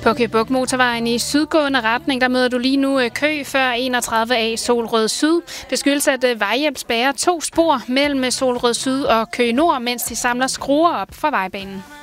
På Køge Bugt Motorvejen i sydgående retning, der møder du lige nu kø før 31A Solrød Syd. Det skyldes, at Vejhjælp spærrer 2 spor mellem Solrød Syd og Køge Nord, mens de samler skruer op for vejbanen.